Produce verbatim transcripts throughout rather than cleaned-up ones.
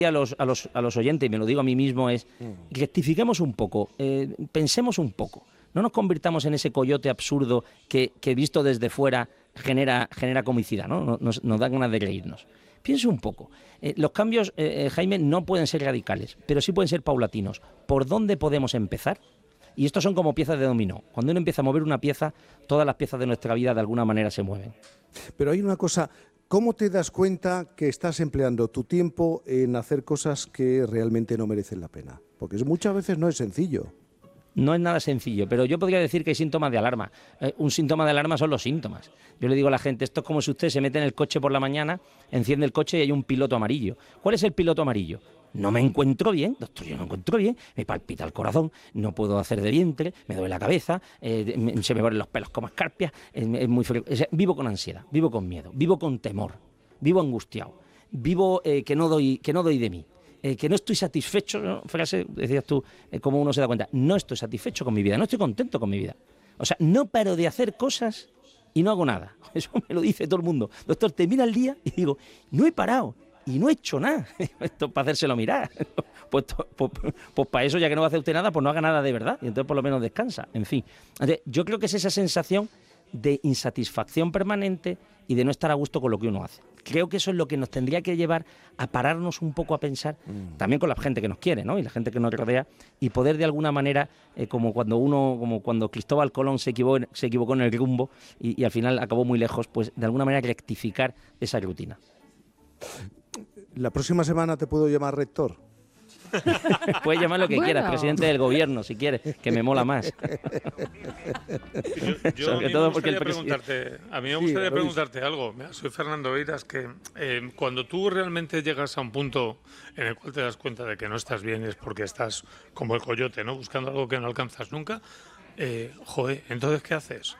A los, a, los, a los oyentes, y me lo digo a mí mismo, es rectifiquemos un poco, eh, pensemos un poco, no nos convirtamos en ese coyote absurdo que, que visto desde fuera genera, genera comicidad, ¿no? Nos, nos da ganas de reírnos. Piense un poco. Eh, los cambios, eh, Jaime, no pueden ser radicales, pero sí pueden ser paulatinos. ¿Por dónde podemos empezar? Y estos son como piezas de dominó. Cuando uno empieza a mover una pieza, todas las piezas de nuestra vida de alguna manera se mueven. Pero hay una cosa... ¿Cómo te das cuenta que estás empleando tu tiempo en hacer cosas que realmente no merecen la pena? Porque muchas veces no es sencillo. No es nada sencillo, pero yo podría decir que hay síntomas de alarma. Eh, un síntoma de alarma son los síntomas. Yo le digo a la gente, esto es como si usted se mete en el coche por la mañana, enciende el coche y hay un piloto amarillo. ¿Cuál es el piloto amarillo? No me encuentro bien, doctor, yo no me encuentro bien, me palpita el corazón, no puedo hacer de vientre, me duele la cabeza, eh, me, se me ponen los pelos como escarpias, es, es muy frío. O sea, vivo con ansiedad, vivo con miedo, vivo con temor, vivo angustiado, vivo eh, que no doy, que no doy de mí. Eh, que no estoy satisfecho, ¿no? Frase, decías tú, eh, como uno se da cuenta, no estoy satisfecho con mi vida, no estoy contento con mi vida. O sea, no paro de hacer cosas y no hago nada. Eso me lo dice todo el mundo. Doctor, termina el día y digo, no he parado y no he hecho nada. Esto es para hacérselo mirar. Pues, pues, pues para eso, ya que no va a hacer usted nada, pues no haga nada de verdad y entonces por lo menos descansa. En fin, entonces, yo creo que es esa sensación de insatisfacción permanente y de no estar a gusto con lo que uno hace. Creo que eso es lo que nos tendría que llevar a pararnos un poco a pensar, mm. también con la gente que nos quiere, ¿no? Y la gente que nos rodea, y poder de alguna manera, eh, como cuando uno, como cuando Cristóbal Colón se equivocó, se equivocó en el rumbo y, y al final acabó muy lejos, pues de alguna manera rectificar esa rutina. La próxima semana te puedo llamar rector. Puedes llamar lo que bueno. quieras, presidente del gobierno, si quieres, que me mola más. Yo, yo Sobre a mí todo me porque gustaría, el preguntarte, a mí me gustaría sí, preguntarte algo. Mira, soy Fernando Beiras, que eh, cuando tú realmente llegas a un punto en el cual te das cuenta de que no estás bien es porque estás como el coyote, ¿no? Buscando algo que no alcanzas nunca. Eh, joder, ¿entonces qué haces?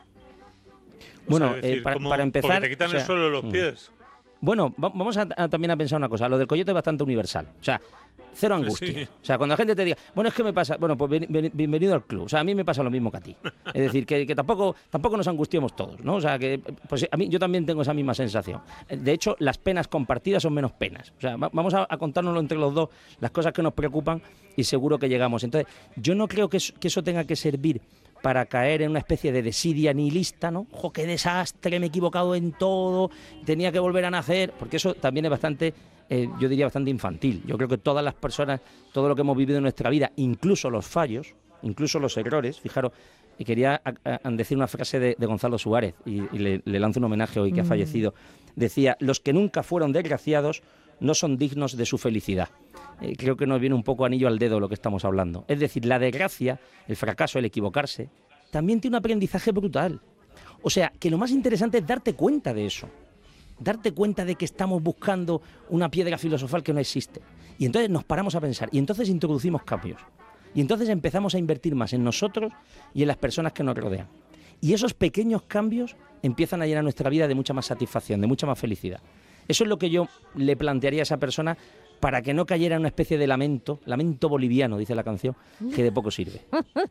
O Bueno, sea, decir, eh, para, ¿cómo, para empezar... porque te quitan o sea, el suelo de los pies. Bueno, vamos a, a también a pensar una cosa. Lo del coyote es bastante universal. O sea, cero angustia. Sí. O sea, cuando la gente te diga, bueno, es que me pasa... Bueno, pues bien, bienvenido al club. O sea, a mí me pasa lo mismo que a ti. Es decir, que, que tampoco, tampoco nos angustiemos todos, ¿no? O sea, que pues a mí yo también tengo esa misma sensación. De hecho, las penas compartidas son menos penas. O sea, vamos a, a contárnoslo entre los dos, las cosas que nos preocupan y seguro que llegamos. Entonces, yo no creo que eso, que eso tenga que servir para caer en una especie de desidia nihilista, ¿no? ¡Jo, qué desastre! Me he equivocado en todo, tenía que volver a nacer, porque eso también es bastante, eh, yo diría, bastante infantil. Yo creo que todas las personas, todo lo que hemos vivido en nuestra vida, incluso los fallos, incluso los errores, fijaros, y quería a, a decir una frase de, de Gonzalo Suárez, y, y le, le lanzo un homenaje hoy que mm. ha fallecido. Decía, los que nunca fueron desgraciados no son dignos de su felicidad. Eh, creo que nos viene un poco anillo al dedo lo que estamos hablando. Es decir, la desgracia, el fracaso, el equivocarse, también tiene un aprendizaje brutal. O sea, que lo más interesante es darte cuenta de eso. Darte cuenta de que estamos buscando una piedra filosofal que no existe. Y entonces nos paramos a pensar, y entonces introducimos cambios. Y entonces empezamos a invertir más en nosotros y en las personas que nos rodean. Y esos pequeños cambios empiezan a llenar nuestra vida de mucha más satisfacción, de mucha más felicidad. Eso es lo que yo le plantearía a esa persona para que no cayera en una especie de lamento, lamento boliviano, dice la canción, que de poco sirve.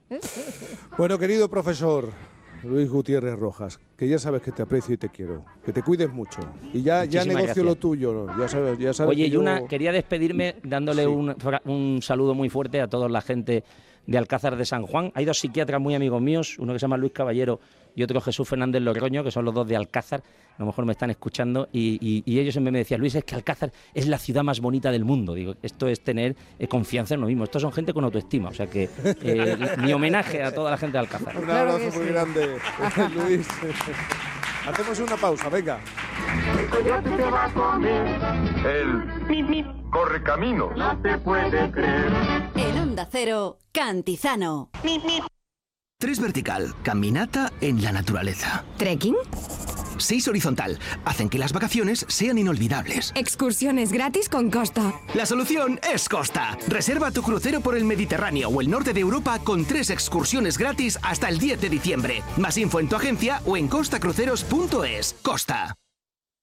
Bueno, querido profesor Luis Gutiérrez Rojas, que ya sabes que te aprecio y te quiero, que te cuides mucho. Y ya, ya negocio gracias. Lo tuyo, ¿no? ya sabes, ya sabes. Oye, que y yo... una, quería despedirme dándole sí. un, un saludo muy fuerte a toda la gente de Alcázar de San Juan. Hay dos psiquiatras muy amigos míos, uno que se llama Luis Caballero y otro Jesús Fernández Logroño, que son los dos de Alcázar, a lo mejor me están escuchando, y, y, y ellos siempre me decían, Luis, es que Alcázar es la ciudad más bonita del mundo. Digo, esto es tener eh, confianza en uno mismo, estos son gente con autoestima, o sea que eh, mi homenaje a toda la gente de Alcázar. Un abrazo claro muy sí. grande, Luis. Hacemos una pausa, venga. El coyote te va a comer. El mip, mip. Corre camino. No se puede creer. En Onda Cero, Cantizano. Mip, mip. Tres vertical, caminata en la naturaleza. ¿Trekking? Seis horizontal, hacen que las vacaciones sean inolvidables. Excursiones gratis con Costa. La solución es Costa. Reserva tu crucero por el Mediterráneo o el norte de Europa con tres excursiones gratis hasta el diez de diciembre. Más info en tu agencia o en costa cruceros punto es. Costa.